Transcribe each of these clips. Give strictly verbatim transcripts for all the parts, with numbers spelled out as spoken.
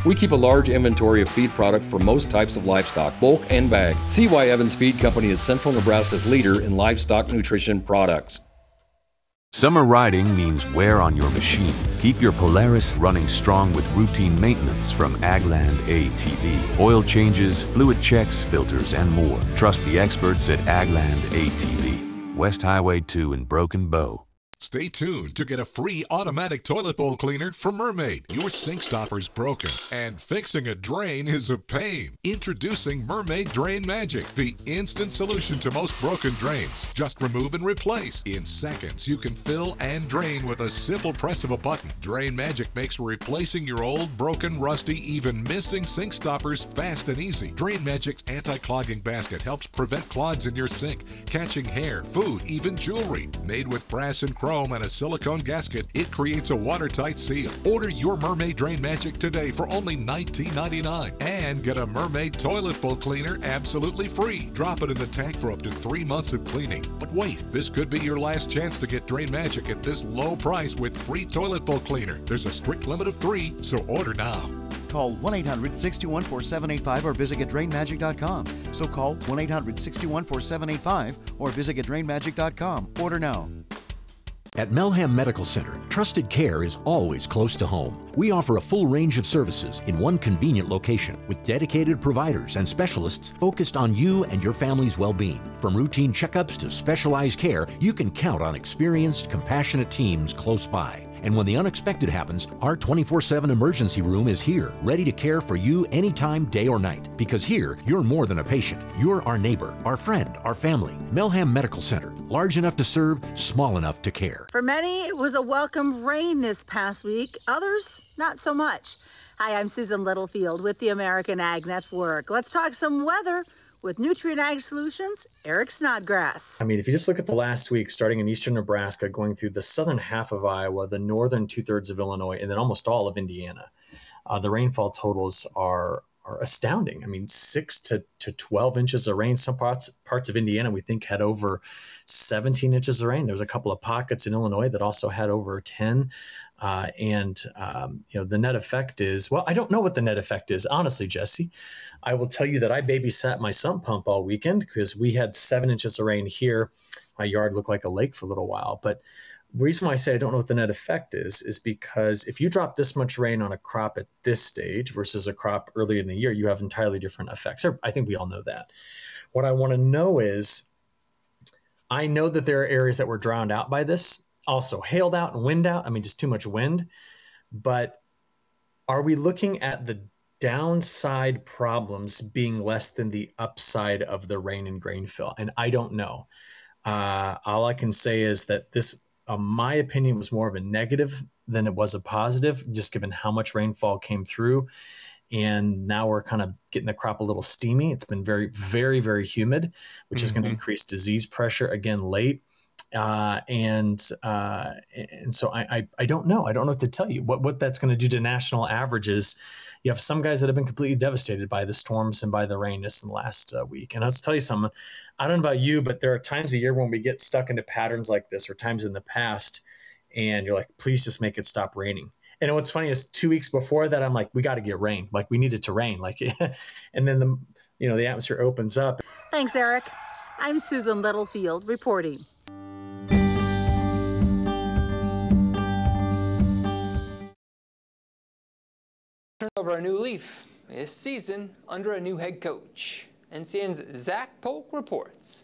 We keep a large inventory of feed product for most types of livestock, bulk and bag. See why Evans Feed Company is Central Nebraska's leader in livestock nutrition products. Summer riding means wear on your machine. Keep your Polaris running strong with routine maintenance from Agland A T V. Oil changes, fluid checks, filters, and more. Trust the experts at Agland A T V. West Highway two in Broken Bow. Stay tuned to get a free automatic toilet bowl cleaner from Mermaid. Your sink stopper's broken, and fixing a drain is a pain. Introducing Mermaid Drain Magic, the instant solution to most broken drains. Just remove and replace. In seconds, you can fill and drain with a simple press of a button. Drain Magic makes replacing your old, broken, rusty, even missing sink stoppers fast and easy. Drain Magic's anti-clogging basket helps prevent clogs in your sink, catching hair, food, even jewelry. Made with brass and chrome and a silicone gasket, it creates a watertight seal. Order your Mermaid Drain Magic today for only nineteen ninety-nine dollars and get a Mermaid toilet bowl cleaner absolutely free. Drop it in the tank for up to three months of cleaning. But wait, this could be your last chance to get Drain Magic at this low price with free toilet bowl cleaner. There's a strict limit of three, so order now. Call one eight hundred, six two one, four seven eight five or visit get drain magic dot com. So call one eight hundred, six two one, four seven eight five or visit get drain magic dot com. Order now. At Melham Medical Center, trusted care is always close to home. We offer a full range of services in one convenient location with dedicated providers and specialists focused on you and your family's well-being. From routine checkups to specialized care, you can count on experienced, compassionate teams close by. And when the unexpected happens, our twenty-four seven emergency room is here, ready to care for you anytime, day or night. Because here, you're more than a patient. You're our neighbor, our friend, our family. Melham Medical Center, large enough to serve, small enough to care. For many, it was a welcome rain this past week. Others, not so much. Hi, I'm Susan Littlefield with the American Ag Network. Let's talk some weather with Nutrient Ag Solutions, Eric Snodgrass. I mean, if you just look at the last week, starting in eastern Nebraska, going through the southern half of Iowa, the northern two-thirds of Illinois, and then almost all of Indiana, uh, the rainfall totals are are astounding. I mean, six to, to twelve inches of rain. Some parts parts of Indiana we think had over seventeen inches of rain. There was a couple of pockets in Illinois that also had over ten. Uh, and, um, you know, the net effect is, well, I don't know what the net effect is, honestly, Jesse. I will tell you that I babysat my sump pump all weekend because we had seven inches of rain here. My yard looked like a lake for a little while. But the reason why I say I don't know what the net effect is, is because if you drop this much rain on a crop at this stage versus a crop early in the year, you have entirely different effects. I think we all know that. What I want to know is, I know that there are areas that were drowned out by this. Also hailed out and wind out. I mean, just too much wind. But are we looking at the downside problems being less than the upside of the rain and grain fill? And I don't know. Uh, all I can say is that this, uh, my opinion, was more of a negative than it was a positive, just given how much rainfall came through. And now we're kind of getting the crop a little steamy. It's been very, very, very humid, which mm-hmm. is going to increase disease pressure again late. Uh, and uh, and so I, I I don't know. I don't know what to tell you. What what that's going to do to national averages. You have some guys that have been completely devastated by the storms and by the rain this in the last uh, week. And I'll tell you something. I don't know about you, but there are times a year when we get stuck into patterns like this, or times in the past, and you're like, please just make it stop raining. And what's funny is two weeks before that, I'm like, we got to get rain. Like we need it to rain. Like, and then the you know the atmosphere opens up. Thanks, Eric. I'm Susan Littlefield reporting. Turn over a new leaf this season under a new head coach. N C N's Zach Polk reports.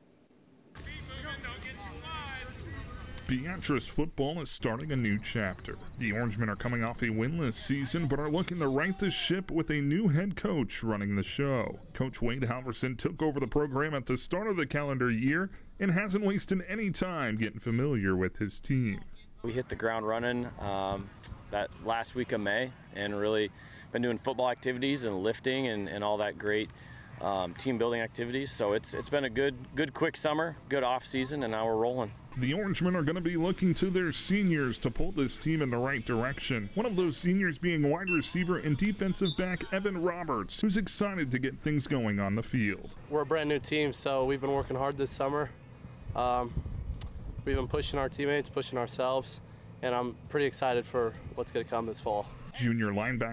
Beatrice football is starting a new chapter. The Orangemen are coming off a winless season, but are looking to right the ship with a new head coach running the show. Coach Wade Halverson took over the program at the start of the calendar year and hasn't wasted any time getting familiar with his team. We hit the ground running um, that last week of May and really been doing football activities and lifting and, and all that great um, team building activities. So it's it's been a good, good quick summer, good off season, and now we're rolling. The Orangemen are going to be looking to their seniors to pull this team in the right direction. One of those seniors being wide receiver and defensive back Evan Roberts, who's excited to get things going on the field. We're a brand new team, so we've been working hard this summer. Um, we've been pushing our teammates, pushing ourselves, and I'm pretty excited for what's going to come this fall. Junior linebacker